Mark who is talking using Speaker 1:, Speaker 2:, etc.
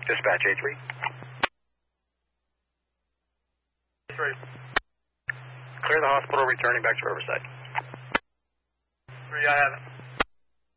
Speaker 1: Dispatch A3.
Speaker 2: 3.
Speaker 1: Clear the hospital, returning back to Riverside.
Speaker 2: 3, I have it.